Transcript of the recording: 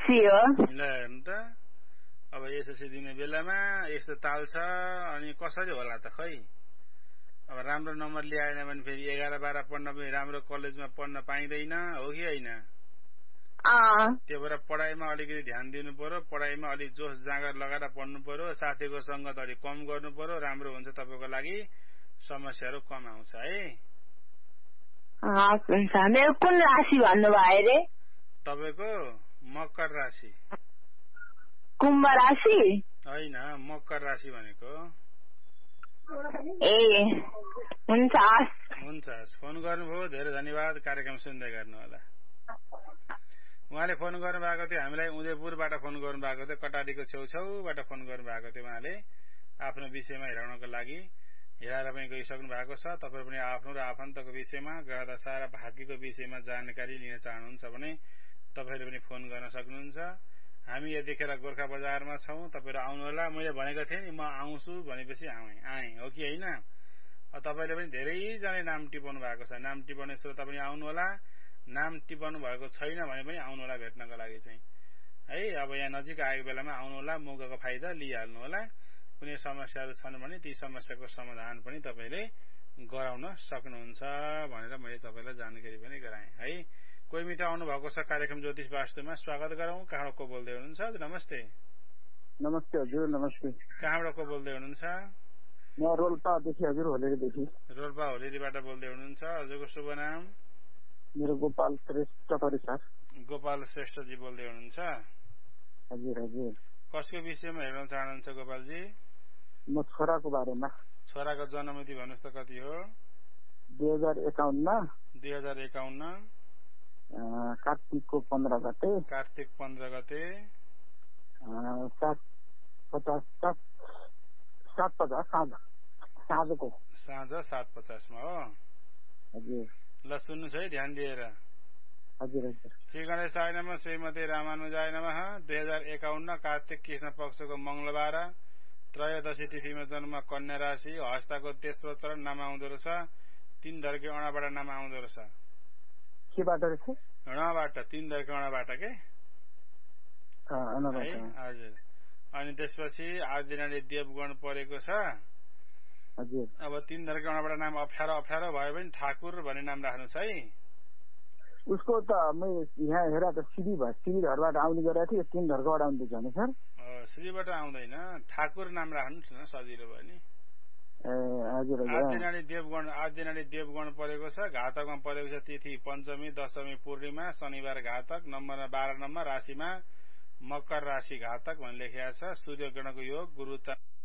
SSC हो। ल हेर्नु त अब एसएससी दिने बेलामा यस्तो ताल छ अनि कसरी होला त खै। अब राम्रो नम्बर ल्याएन भने फेरि 11-12 पढ्न पनि राम्रो कलेजमा पढ्न पाइँदैन हो कि होइन। त्यो भएर पढाइमा अलिकति ध्यान दिनु पर्यो, पढाइमा अलिक जोस जाँगर लगाएर पढ्नु पर्यो, साथीको सङ्गत अलिक कम गर्नु पर्यो, राम्रो हुन्छ तपाईँको लागि, समस्याहरू कम आउँछ है। हुन्छ। मेरो कुन राशि भन्नुभयो अरे? तपाईँको मकर राशि। कुम्भ राशि होइन, मकर राशि भनेको। ए हुन्छ हुन्छ, फोन गर्नुभयो, धेरै धन्यवाद। कार्यक्रम सुन्दै गर्नु होला। उहाँले फोन गर्नुभएको थियो हामीलाई उदयपुरबाट फोन गर्नुभएको थियो, कटारीको छेउछाउबाट फोन गर्नुभएको थियो। उहाँले आफ्नो विषयमा हेराउनको लागि हेराएर पनि गइसक्नु भएको छ। तपाईँ पनि आफ्नो र आफन्तको विषयमा, ग्रह दशा र भाग्यको विषयमा जानकारी लिन चाहनुहुन्छ भने तपाईँले पनि फोन गर्न सक्नुहुन्छ। हामी यतिखेर गोर्खा बजारमा छौँ, तपाईँहरू आउनुहोला। मैले भनेको थिएँ नि म आउँछु भनेपछि आएँ हो कि होइन। तपाईँले पनि धेरैजनाले नाम टिपाउनु भएको छ, नाम टिपाउने श्रोता पनि आउनुहोला। नाम टिपाउनु भएको छैन भने पनि आउनुहोला भेट्नको लागि चाहिँ है। अब यहाँ नजिक आएको बेलामा आउनुहोला, मौकाको फाइदा लिइहाल्नु होला। कुनै समस्याहरू छन् भने ती समस्याको समाधान पनि तपाईँले गराउन सक्नुहुन्छ भनेर मैले तपाईँलाई जानकारी पनि गराएँ है। कोही मित्र आउनु भएको छ कार्यक्रम ज्योतिष वास्तुमा, स्वागत गरौँ। कहाँबाट को बोल्दै हुनुहुन्छ? नमस्ते। नमस्ते हजुर। नमस्ते। कहाँबाट को बोल्दै हुनुहुन्छ? म रोल्पादेखि हजुर, होलेरीदेखि। रोल्पा होलेरीबाट बोल्दै हुनुहुन्छ। हजुरको शुभ नाम? मेरो गोपाल श्रेष्ठ परिसर। गोपाल श्रेष्ठजी बोल्दै हुनुहुन्छ? हजुर हजुर। कसको विषयमा हेर्न चाहनुहुन्छ गोपालजी? म छोराको बारेमा। छोराको जन्ममिति भन्नुहोस् त कति हो? 2051। 2051 कार्तिकको 15 गते। कार्तिक 15 गते 7:50 साँझको। साँझ 7:50 मा हो। हजुर। ल सुन्नुहोस् है ध्यान दिएर। हजुर हजुर। श्री गणेशाय नमः, श्रीमती रामानुजाय नमः। 2051 कार्तिक कृष्ण पक्षको मंगलबार, त्रयोदशी तिथिमा जन्म, कन्या राशि, हस्ताको तेस्रो चरण नाम आउँदो रहेछ। 3 धर्के अणाबाट नाम आउँदो रहेछ। केबाट रहेछ? अणाबाट, 3 धर्के अणाबाट के? हजुर। अनि त्यसपछि आदिनाले देवगण परेको छ। हजुर। अब 3 धर्के अणाबाट नाम अप्ठ्यारो भयो भने ठाकुर भन्ने नाम राख्नुहोस् है। उसको त म यहाँ हेरा त श्रीधरबाट आउने गरेको थिएँ, 3 धर्कबाट आउँदैछ भने सर। श्रीबाट आउँदैन, ठाकुर नाम राख्नुहोस् न, सजिलो भयो नि। हजुर आदिनाले देवगण परेको छ, घातकमा परेको छ तिथि पञ्चमी, दशमी, पूर्णिमा, शनिबार घातक, नम्बरमा 12 नम्बर, राशिमा मकर राशि घातक भन्ने लेखिएको छ। सूर्य ग्रहको योग, गुरु